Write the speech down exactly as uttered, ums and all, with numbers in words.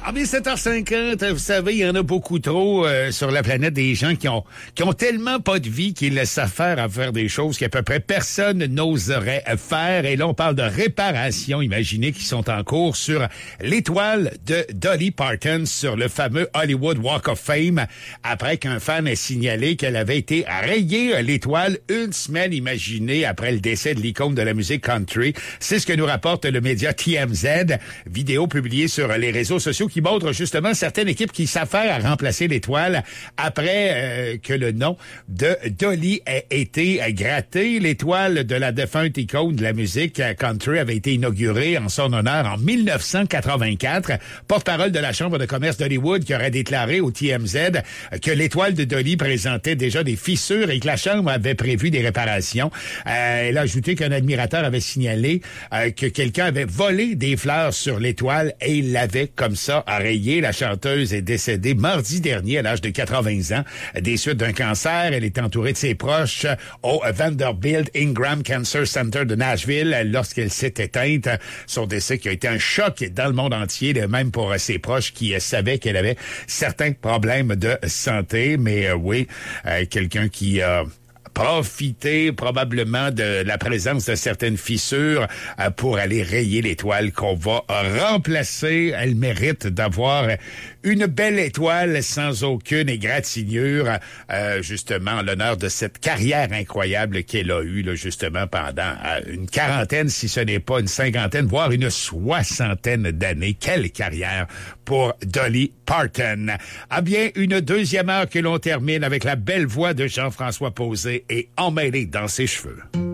En dix-sept heures cinquante, vous savez, il y en a beaucoup trop euh, sur la planète, des gens qui ont qui ont tellement pas de vie qu'ils laissent faire à faire des choses qu'à peu près personne n'oserait faire. Et là, on parle de réparations, imaginez, qui sont en cours sur l'étoile de Dolly Parton sur le fameux Hollywood Walk of Fame, après qu'un fan ait signalé qu'elle avait été rayée, l'étoile, une semaine, imaginez, après le décès de l'icône de la musique country. C'est ce que nous rapporte le média T M Z, vidéo publiée sur les réseaux sociaux qui montre justement certaines équipes qui s'affairent à remplacer l'étoile après euh, que le nom de Dolly ait été gratté. L'étoile de la défunte icône de la musique country avait été inaugurée en son honneur en mille neuf cent quatre-vingt-quatre. Porte-parole de la Chambre de commerce d'Hollywood qui aurait déclaré au T M Z que l'étoile de Dolly présentait déjà des fissures et que la Chambre avait prévu des réparations. Euh, elle a ajouté qu'un admirateur avait signalé euh, que quelqu'un avait volé des fleurs sur l'étoile et il l'avait comme ça rayée. La chanteuse est décédée mardi dernier à l'âge de quatre-vingts ans des suites d'un cancer. Elle est entourée de ses proches au Vanderbilt Ingram Cancer Center de Nashville lorsqu'elle s'est éteinte. Son décès qui a été un choc dans le monde entier, même pour ses proches qui savaient qu'elle avait certains problèmes de santé. Mais euh, oui, euh, quelqu'un qui a... Euh, profiter probablement de la présence de certaines fissures euh, pour aller rayer l'étoile qu'on va remplacer. Elle mérite d'avoir une belle étoile sans aucune égratignure, euh, justement en l'honneur de cette carrière incroyable qu'elle a eue là, justement pendant euh, une quarantaine, si ce n'est pas une cinquantaine, voire une soixantaine d'années. Quelle carrière pour Dolly Parton. Ah bien, une deuxième heure que l'on termine avec la belle voix de Jean-François Posé et emmêlé dans ses cheveux.